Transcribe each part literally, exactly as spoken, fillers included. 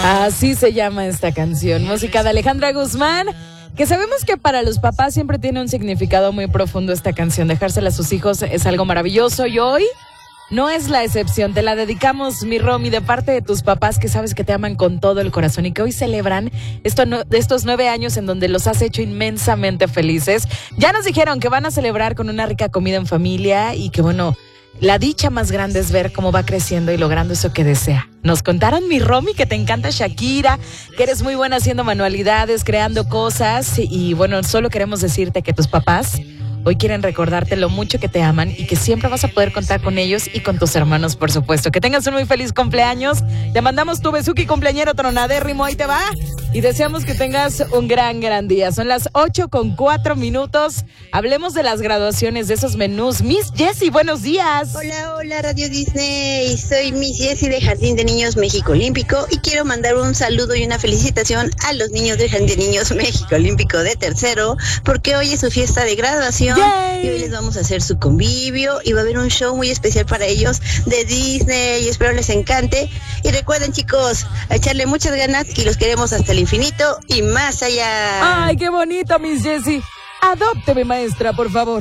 Así se llama esta canción, música de Alejandra Guzmán, que sabemos que para los papás siempre tiene un significado muy profundo esta canción. Dejársela a sus hijos es algo maravilloso y hoy no es la excepción. Te la dedicamos, mi Romy, de parte de tus papás que sabes que te aman con todo el corazón y que hoy celebran esto, no, estos nueve años en donde los has hecho inmensamente felices. Ya nos dijeron que van a celebrar con una rica comida en familia y que, bueno, la dicha más grande es ver cómo va creciendo y logrando eso que desea. Nos contaron, mi Romy, que te encanta Shakira, que eres muy buena haciendo manualidades, creando cosas. Y bueno, solo queremos decirte que tus papás hoy quieren recordarte lo mucho que te aman y que siempre vas a poder contar con ellos y con tus hermanos, por supuesto. Que tengas un muy feliz cumpleaños. Te mandamos tu besuki cumpleañero tronadérrimo, ahí te va. Y deseamos que tengas un gran, gran día. Son las ocho con cuatro minutos. Hablemos de las graduaciones, de esos menús. Miss Jessie, buenos días. Hola, hola, Radio Disney. Soy Miss Jessie de Jardín de Niños México Olímpico y quiero mandar un saludo y una felicitación a los niños del Jardín de Niños México Olímpico de tercero, porque hoy es su fiesta de graduación. Yay. Y hoy les vamos a hacer su convivio y va a haber un show muy especial para ellos de Disney y espero les encante. Y recuerden, chicos, a echarle muchas ganas y los queremos hasta el infinito y más allá. Ay, qué bonito, Miss Jessie. Adópteme, maestra, por favor.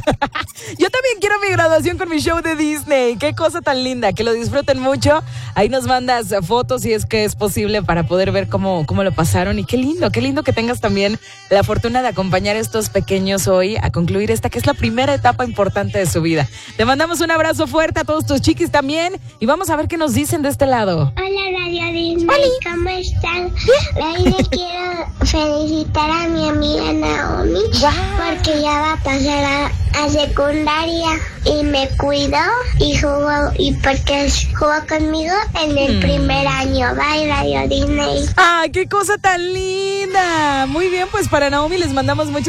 Yo también quiero mi graduación con mi show de Disney. Qué cosa tan linda, que lo disfruten mucho. Ahí nos mandas fotos si es que es posible para poder ver cómo, cómo lo pasaron. Y qué lindo, qué lindo que tengas también la fortuna de acompañar a estos pequeños hoy a concluir esta que es la primera etapa importante de su vida. Te mandamos un abrazo fuerte a todos tus chiquis también y vamos a ver qué nos dicen de este lado. Hola, Radio Disney, ¿cómo están? Hoy les quiero felicitar a mi amiga Naomi, porque ya va a pasar a, a secundaria y me cuidó y jugó, y porque jugó conmigo en el mm. primer año. Bye, Radio Disney. ¡Ay, qué cosa tan linda! Muy bien, pues para Naomi les mandamos mucho